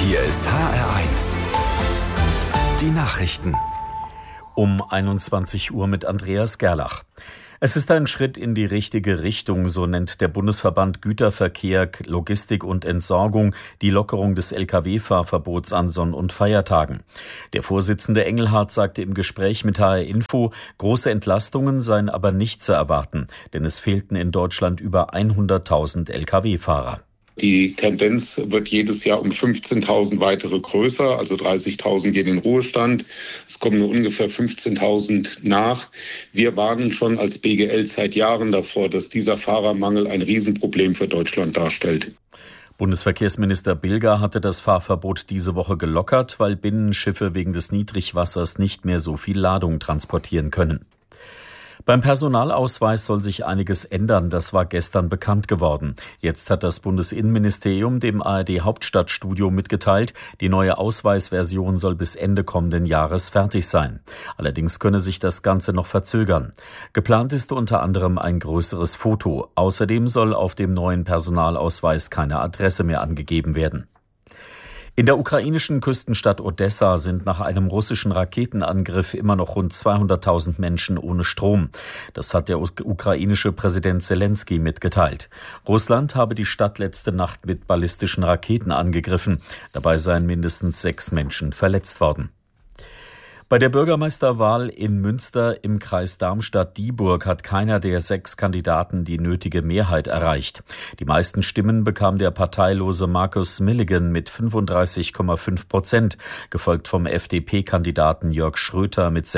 Hier ist HR1. Die Nachrichten. Um 21 Uhr mit Andreas Gerlach. Es ist ein Schritt in die richtige Richtung, so nennt der Bundesverband Güterverkehr, Logistik und Entsorgung die Lockerung des Lkw-Fahrverbots an Sonn- und Feiertagen. Der Vorsitzende Engelhardt sagte im Gespräch mit HR Info, große Entlastungen seien aber nicht zu erwarten, denn es fehlten in Deutschland über 100.000 Lkw-Fahrer. Die Tendenz wird jedes Jahr um 15.000 weitere größer, also 30.000 gehen in Ruhestand. Es kommen nur ungefähr 15.000 nach. Wir warnen schon als BGL seit Jahren davor, dass dieser Fahrermangel ein Riesenproblem für Deutschland darstellt. Bundesverkehrsminister Bilger hatte das Fahrverbot diese Woche gelockert, weil Binnenschiffe wegen des Niedrigwassers nicht mehr so viel Ladung transportieren können. Beim Personalausweis soll sich einiges ändern, das war gestern bekannt geworden. Jetzt hat das Bundesinnenministerium dem ARD-Hauptstadtstudio mitgeteilt, die neue Ausweisversion soll bis Ende kommenden Jahres fertig sein. Allerdings könne sich das Ganze noch verzögern. Geplant ist unter anderem ein größeres Foto. Außerdem soll auf dem neuen Personalausweis keine Adresse mehr angegeben werden. In der ukrainischen Küstenstadt Odessa sind nach einem russischen Raketenangriff immer noch rund 200.000 Menschen ohne Strom. Das hat der ukrainische Präsident Selenskyj mitgeteilt. Russland habe die Stadt letzte Nacht mit ballistischen Raketen angegriffen. Dabei seien mindestens 6 Menschen verletzt worden. Bei der Bürgermeisterwahl in Münster im Kreis Darmstadt-Dieburg hat keiner der 6 Kandidaten die nötige Mehrheit erreicht. Die meisten Stimmen bekam der parteilose Markus Milligan mit 35,5%, gefolgt vom FDP-Kandidaten Jörg Schröter mit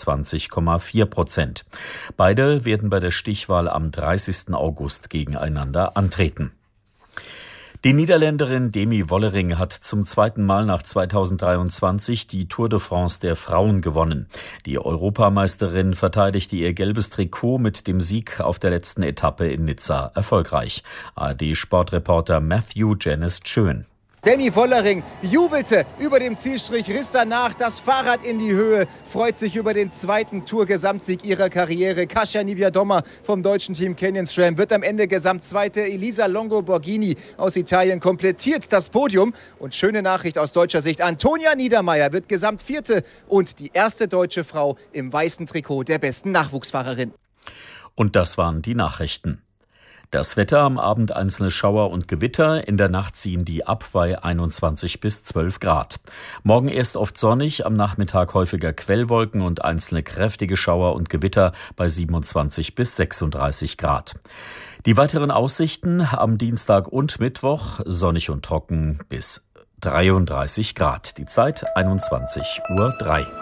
26,4%. Beide werden bei der Stichwahl am 30. August gegeneinander antreten. Die Niederländerin Demi Wollering hat zum zweiten Mal nach 2023 die Tour de France der Frauen gewonnen. Die Europameisterin verteidigte ihr gelbes Trikot mit dem Sieg auf der letzten Etappe in Nizza erfolgreich. ARD-Sportreporter Matthew Jenness Schön. Demi Wollering jubelte über dem Zielstrich, riss danach das Fahrrad in die Höhe, freut sich über den zweiten Tour-Gesamtsieg ihrer Karriere. Kasia Niewiadoma vom deutschen Team Canyon SRAM wird am Ende Gesamtzweite. Elisa Longo Borghini aus Italien komplettiert das Podium. Und schöne Nachricht aus deutscher Sicht, Antonia Niedermeier wird Gesamtvierte und die erste deutsche Frau im weißen Trikot der besten Nachwuchsfahrerin. Und das waren die Nachrichten. Das Wetter: am Abend einzelne Schauer und Gewitter, in der Nacht ziehen die ab bei 21 bis 12 Grad. Morgen erst oft sonnig, am Nachmittag häufiger Quellwolken und einzelne kräftige Schauer und Gewitter bei 27 bis 36 Grad. Die weiteren Aussichten: am Dienstag und Mittwoch sonnig und trocken bis 33 Grad. Die Zeit 21:03 Uhr.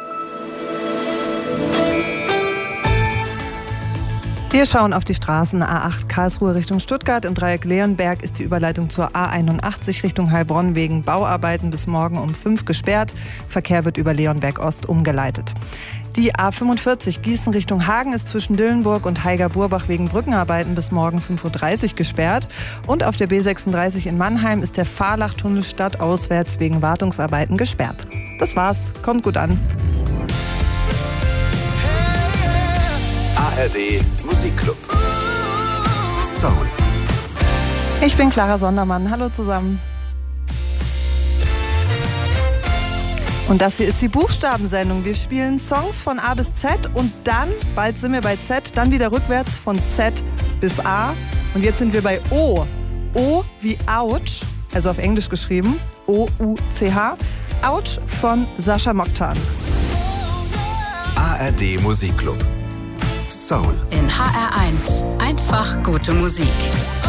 Wir schauen auf die Straßen. A8 Karlsruhe Richtung Stuttgart. Im Dreieck Leonberg ist die Überleitung zur A81 Richtung Heilbronn wegen Bauarbeiten bis morgen um 5 gesperrt. Verkehr wird über Leonberg Ost umgeleitet. Die A45 Gießen Richtung Hagen ist zwischen Dillenburg und Haiger-Burbach wegen Brückenarbeiten bis morgen 5:30 Uhr gesperrt. Und auf der B36 in Mannheim ist der Fahrlachtunnel stadtauswärts wegen Wartungsarbeiten gesperrt. Das war's. Kommt gut an. ARD Musikclub. Soul. Ich bin Clara Sondermann. Hallo zusammen. Und das hier ist die Buchstabensendung. Wir spielen Songs von A bis Z und dann, bald sind wir bei Z, dann wieder rückwärts von Z bis A. Und jetzt sind wir bei O. O wie Ouch, also auf Englisch geschrieben. O-U-C-H. Ouch von Sascha Mokhtar. ARD Musikclub. Soul. In HR1 einfach gute Musik.